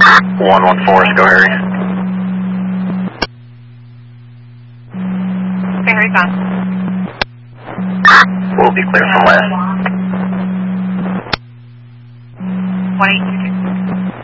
114, go Harry. Harry, gone. We'll be clear from last. 1822.